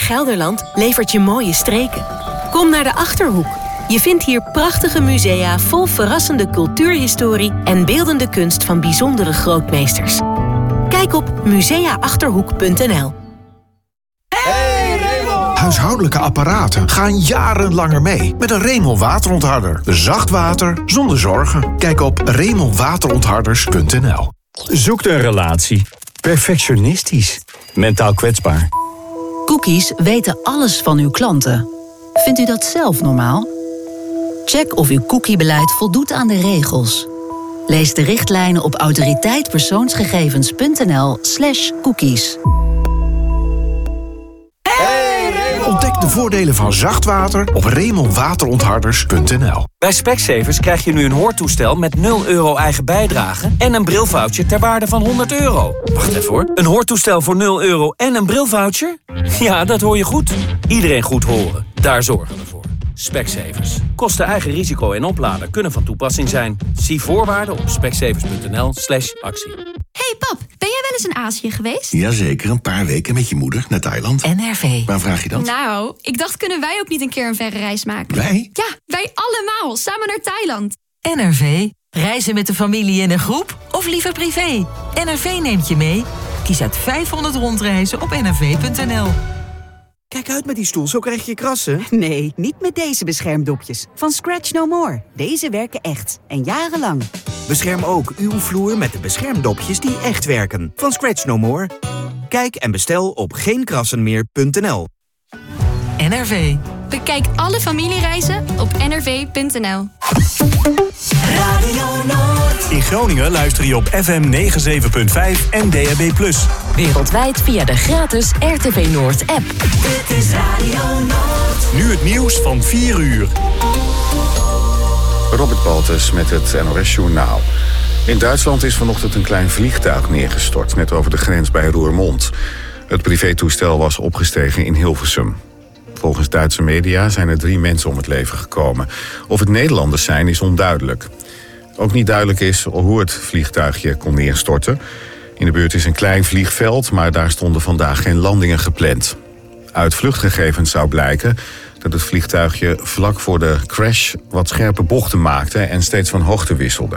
Gelderland levert je mooie streken. Kom naar de Achterhoek. Je vindt hier prachtige musea vol verrassende cultuurhistorie en beeldende kunst van bijzondere grootmeesters. Kijk op museaachterhoek.nl. Huishoudelijke apparaten gaan jarenlanger mee met een Remel waterontharder. Zacht water zonder zorgen. Kijk op remelwaterontharders.nl. Zoekt een relatie. Perfectionistisch. Mentaal kwetsbaar. Cookies weten alles van uw klanten. Vindt u dat zelf normaal? Check of uw cookiebeleid voldoet aan de regels. Lees de richtlijnen op autoriteitpersoonsgegevens.nl/cookies. Ontdek de voordelen van zacht water op remelwaterontharders.nl. Bij Specsavers krijg je nu een hoortoestel met €0 eigen bijdrage en een brilvoucher ter waarde van €100. Wacht even hoor. Een hoortoestel voor €0 en een brilvoucher? Ja, dat hoor je goed. Iedereen goed horen. Daar zorgen we voor. Specsavers. Kosten eigen risico en opladen kunnen van toepassing zijn. Zie voorwaarden op specsavers.nl/actie. Hey pap, ben jij wel eens in Azië geweest? Jazeker, een paar weken met je moeder naar Thailand. NRV. Waar vraag je dat? Nou, ik dacht, kunnen wij ook niet een keer een verre reis maken? Wij? Ja, wij allemaal, samen naar Thailand. NRV. Reizen met de familie in een groep of liever privé? NRV neemt je mee. Kies uit 500 rondreizen op nrv.nl. Kijk uit met die stoel, zo krijg je krassen. Nee, niet met deze beschermdopjes. Van Scratch No More. Deze werken echt. En jarenlang. Bescherm ook uw vloer met de beschermdopjes die echt werken. Van Scratch No More. Kijk en bestel op geenkrassenmeer.nl. NRV. Bekijk alle familiereizen op nrv.nl. Radio Noord. In Groningen luister je op FM 97.5 en DAB+. Wereldwijd via de gratis RTV Noord app. Dit is Radio Noord. Nu het nieuws van 4 uur. Robert Baltus met het NOS Journaal. In Duitsland is vanochtend een klein vliegtuig neergestort, net over de grens bij Roermond. Het privétoestel was opgestegen in Hilversum. Volgens Duitse media zijn er 3 mensen om het leven gekomen. Of het Nederlanders zijn is onduidelijk. Ook niet duidelijk is hoe het vliegtuigje kon neerstorten. In de buurt is een klein vliegveld, maar daar stonden vandaag geen landingen gepland. Uit vluchtgegevens zou blijken dat het vliegtuigje vlak voor de crash wat scherpe bochten maakte en steeds van hoogte wisselde.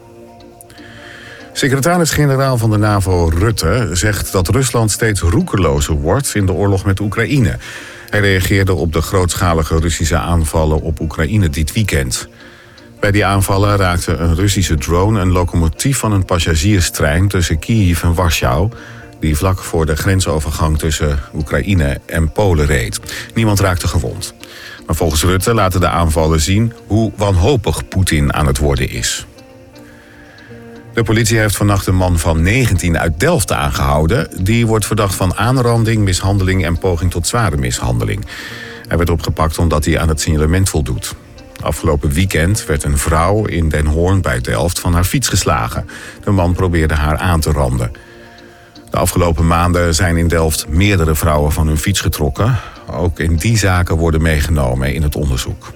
Secretaris-generaal van de NAVO Rutte zegt dat Rusland steeds roekelozer wordt in de oorlog met Oekraïne. Hij reageerde op de grootschalige Russische aanvallen op Oekraïne dit weekend. Bij die aanvallen raakte een Russische drone een locomotief van een passagierstrein tussen Kiev en Warschau, die vlak voor de grensovergang tussen Oekraïne en Polen reed. Niemand raakte gewond. Maar volgens Rutte laten de aanvallen zien hoe wanhopig Poetin aan het worden is. De politie heeft vannacht een man van 19 uit Delft aangehouden. Die wordt verdacht van aanranding, mishandeling en poging tot zware mishandeling. Hij werd opgepakt omdat hij aan het signalement voldoet. Afgelopen weekend werd een vrouw in Den Hoorn bij Delft van haar fiets geslagen. De man probeerde haar aan te randen. De afgelopen maanden zijn in Delft meerdere vrouwen van hun fiets getrokken. Ook in die zaken worden meegenomen in het onderzoek.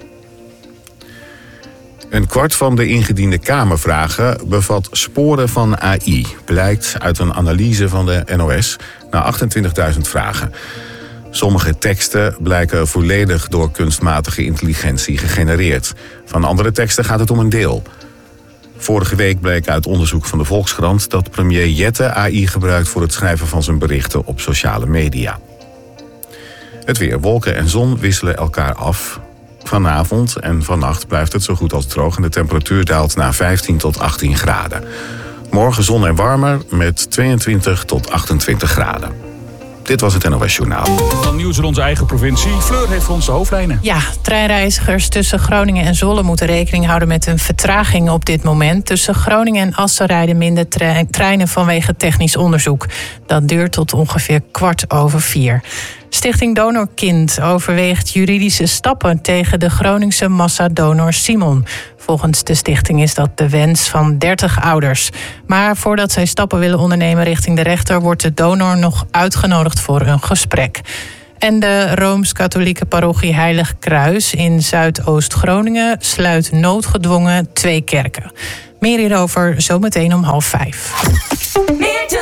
Een kwart van de ingediende Kamervragen bevat sporen van AI. Blijkt uit een analyse van de NOS naar 28.000 vragen. Sommige teksten blijken volledig door kunstmatige intelligentie gegenereerd. Van andere teksten gaat het om een deel. Vorige week bleek uit onderzoek van de Volkskrant dat premier Jette AI gebruikt voor het schrijven van zijn berichten op sociale media. Het weer, wolken en zon wisselen elkaar af. Vanavond en vannacht blijft het zo goed als droog en de temperatuur daalt naar 15 tot 18 graden. Morgen zon en warmer met 22 tot 28 graden. Dit was het NOS Journaal. Dan nieuws in onze eigen provincie. Fleur heeft voor ons de hoofdlijnen. Ja, treinreizigers tussen Groningen en Zwolle moeten rekening houden met een vertraging op dit moment. Tussen Groningen en Assen rijden minder treinen vanwege technisch onderzoek. Dat duurt tot ongeveer 4:15. Stichting Donorkind overweegt juridische stappen tegen de Groningse massadonor Simon. Volgens de stichting is dat de wens van 30 ouders. Maar voordat zij stappen willen ondernemen richting de rechter, wordt de donor nog uitgenodigd voor een gesprek. En de Rooms-Katholieke parochie Heilig Kruis in Zuidoost-Groningen sluit noodgedwongen 2 kerken. Meer hierover zometeen om 4:30.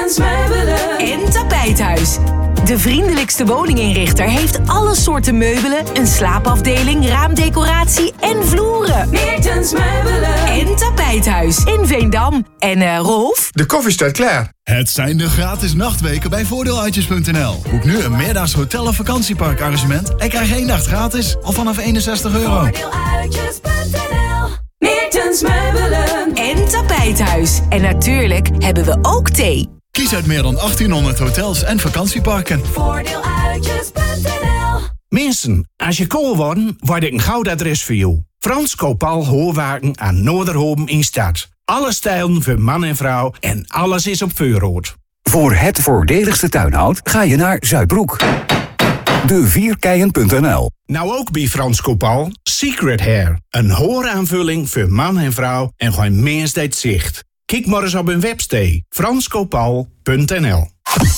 Meertens Meubelen en Tapijthuis. De vriendelijkste woninginrichter heeft alle soorten meubelen, een slaapafdeling, raamdecoratie en vloeren. Meertens Meubelen en Tapijthuis in Veendam. En Rolf? De koffie staat klaar. Het zijn de gratis nachtweken bij voordeeluitjes.nl. Boek nu een meerdaags hotel- of vakantieparkarrangement en krijg 1 nacht gratis al vanaf €61. Voordeeluitjes.nl. Meertens Meubelen en Tapijthuis. En natuurlijk hebben we ook thee. Kies uit meer dan 1800 hotels en vakantieparken. Voordeeluitjes.nl. Mensen, als je kool wordt, word ik een goudadres voor jou. Frans Kopal Hoorwaken aan Noorderhoven in Stad. Alle stijlen voor man en vrouw en alles is op voorraad. Voor het voordeligste tuinhout ga je naar Zuidbroek. De4keien.nl. Nou ook bij Frans Kopal, Secret Hair. Een hooraanvulling voor man en vrouw en gewoon meest zicht. Kijk maar eens op hun website, franskopal.nl.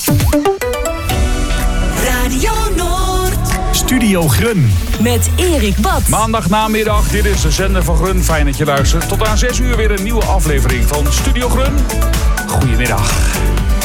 Radio Noord. Studio Grun. Met Erik Bad. Maandag namiddag, dit is de zender van Grun. Fijn dat je luistert. Tot aan 6 uur weer een nieuwe aflevering van Studio Grun. Goedemiddag.